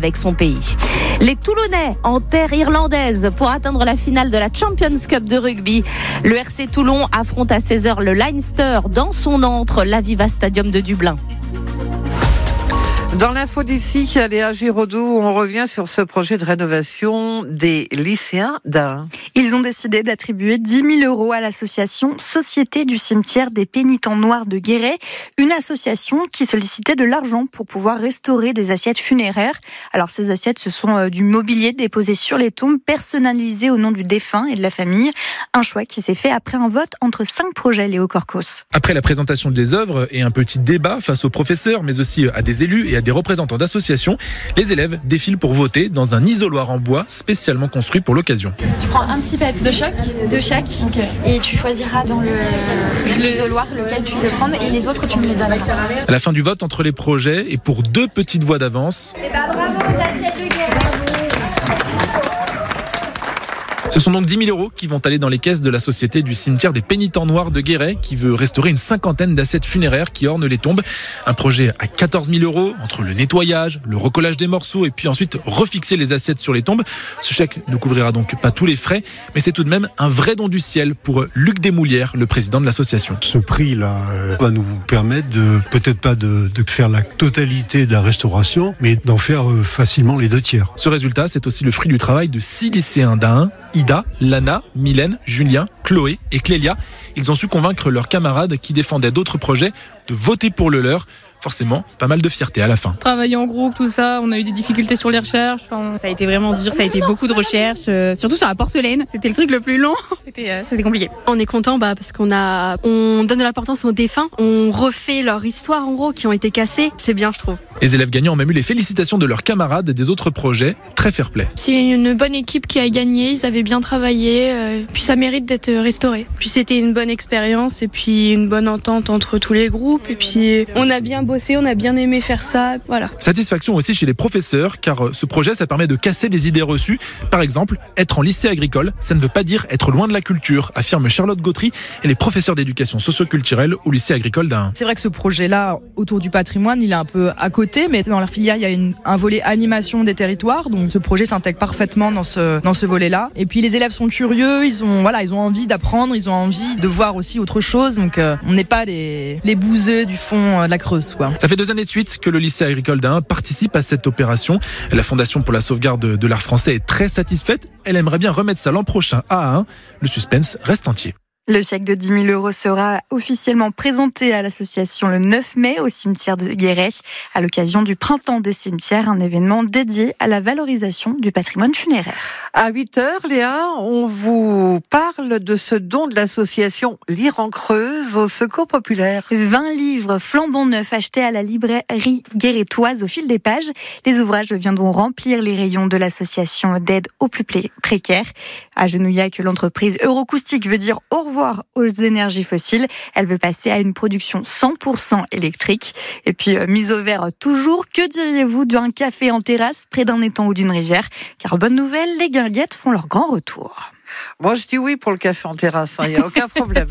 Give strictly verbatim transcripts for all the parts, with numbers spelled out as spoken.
avec son pays. Les Toulonnais en terre irlandaise pour atteindre la finale de la Champions Cup de rugby. Le R C Toulon affronte à seize heures le Leinster dans son antre, l'Aviva Stadium de Dublin. Dans l'info d'ici, Léa Giraudot, on revient sur ce projet de rénovation des lycéens d'Ain. Ils ont décidé d'attribuer dix mille euros à l'association Société du cimetière des pénitents noirs de Guéret, une association qui sollicitait de l'argent pour pouvoir restaurer des assiettes funéraires. Alors ces assiettes, ce sont euh, du mobilier déposé sur les tombes, personnalisé au nom du défunt et de la famille. Un choix qui s'est fait après un vote entre cinq projets, Léo Corcos. Après la présentation des œuvres et un petit débat face aux professeurs, mais aussi à des élus et à des représentants d'associations, les élèves défilent pour voter dans un isoloir en bois spécialement construit pour l'occasion. Tu prends un petit papier de chaque, de chaque okay. Et tu choisiras dans le, l'isoloir lequel tu veux prendre et les autres tu me les donnes. À la fin du vote entre les projets et pour deux petites voix d'avance, et bah bravo aux assiettes de Guéret. Ce sont donc dix mille euros qui vont aller dans les caisses de la Société du cimetière des pénitents noirs de Guéret qui veut restaurer une cinquantaine d'assiettes funéraires qui ornent les tombes. Un projet à quatorze mille euros entre le nettoyage, le recollage des morceaux et puis ensuite refixer les assiettes sur les tombes. Ce chèque ne couvrira donc pas tous les frais, mais c'est tout de même un vrai don du ciel pour Luc Desmoulières, le président de l'association. Ce prix-là euh, va nous permettre de, peut-être pas de, de faire la totalité de la restauration, mais d'en faire euh, facilement les deux tiers. Ce résultat, c'est aussi le fruit du travail de six lycéens d'Ain. Ida, Lana, Mylène, Julien, Chloé et Clélia. Ils ont su convaincre leurs camarades qui défendaient d'autres projets de voter pour le leur. Forcément, pas mal de fierté à la fin. Travailler en groupe, tout ça, on a eu des difficultés sur les recherches. Enfin, ça a été vraiment dur, ça a été beaucoup de recherches, euh, surtout sur la porcelaine. C'était le truc le plus long. C'était, euh, c'était compliqué. On est content bah, parce qu'on a, on donne de l'importance aux défunts. On refait leur histoire en gros qui ont été cassées. C'est bien, je trouve. Les élèves gagnants ont même eu les félicitations de leurs camarades des autres projets. Très fair-play. C'est une bonne équipe qui a gagné. Ils avaient bien travaillé. Euh, puis ça mérite d'être restauré. Puis c'était une bonne expérience et puis une bonne entente entre tous les groupes. Et puis on a bien bossé, on a bien aimé faire ça, voilà. Satisfaction aussi chez les professeurs, car ce projet, ça permet de casser des idées reçues. Par exemple, être en lycée agricole, ça ne veut pas dire être loin de la culture, affirme Charlotte Gautry, et les professeurs d'éducation socio-culturelle au lycée agricole d'Ain. C'est vrai que ce projet-là, autour du patrimoine, il est un peu à côté, mais dans la filière, il y a une, un volet animation des territoires, donc ce projet s'intègre parfaitement dans ce, dans ce volet-là. Et puis les élèves sont curieux, ils ont, voilà, ils ont envie d'apprendre, ils ont envie de voir aussi autre chose, donc euh, on n'est pas les, les bouseux du fond de la Creuse, quoi. Ça fait deux années de suite que le lycée agricole d'Ain participe à cette opération. La Fondation pour la sauvegarde de l'art français est très satisfaite. Elle aimerait bien remettre ça l'an prochain à Ain. Le suspense reste entier. Le chèque de dix mille euros sera officiellement présenté à l'association le neuf mai au cimetière de Guéret à l'occasion du Printemps des cimetières, un événement dédié à la valorisation du patrimoine funéraire. À huit heures, Léa, on vous parle de ce don de l'association Lire en Creuse au Secours populaire. vingt livres flambant neufs achetés à la librairie guérétoise au fil des pages. Les ouvrages viendront remplir les rayons de l'association d'aide aux plus précaires. À Genouillac, l'entreprise Eurocoustique veut dire au revoir aux énergies fossiles. Elle veut passer à une production cent pour cent électrique. Et puis, euh, mise au vert toujours, que diriez-vous d'un café en terrasse près d'un étang ou d'une rivière? Car bonne nouvelle, les guinguettes font leur grand retour. Moi, je dis oui pour le café en terrasse, il hein, n'y a aucun problème.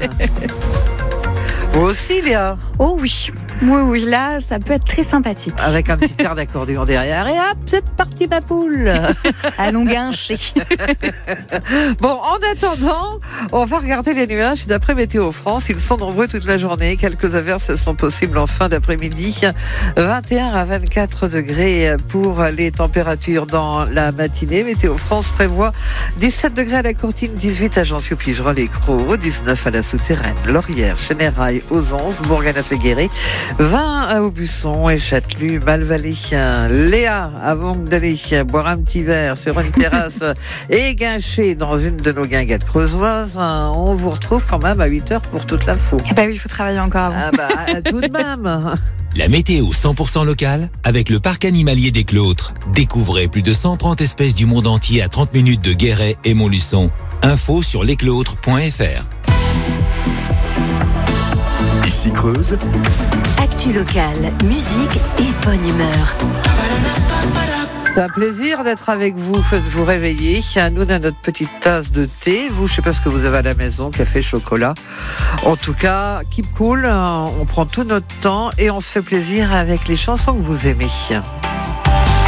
Vous aussi, Léa? Oh oui, oui, oui, là, ça peut être très sympathique. Avec un petit air d'accordéon derrière, et hop, c'est parti ma poule. Allons guincher. Bon, en attendant, on va regarder les nuages d'après Météo France. Ils sont nombreux toute la journée. Quelques averses sont possibles en fin d'après-midi. vingt et un à vingt-quatre degrés pour les températures dans la matinée. Météo France prévoit dix-sept degrés à la Courtine, dix-huit à Jean-Pigeron, les Crocs, dix-neuf à la Souterraine, Laurière, Chénérail, Ausens, Bourg-en-Affaiguéré, vingt à Aubusson et Châtelus, Malvallée. Léa, avant d'aller boire un petit verre sur une terrasse et guincher dans une de nos guinguettes creusoises, on vous retrouve quand même à huit heures pour toute l'info. Eh ben oui, il faut travailler encore avant. Ah bah, tout de même. La météo cent pour cent locale avec le parc animalier des Clôtres. Découvrez plus de cent trente espèces du monde entier à trente minutes de Guéret et Montluçon. Info sur lesclôtres point f r. Ici Creuse. Actu locale, musique et bonne humeur. C'est un plaisir d'être avec vous, de vous réveiller. Nous, on a notre petite tasse de thé. Vous, je ne sais pas ce que vous avez à la maison, café, chocolat. En tout cas, keep cool. On prend tout notre temps et on se fait plaisir avec les chansons que vous aimez.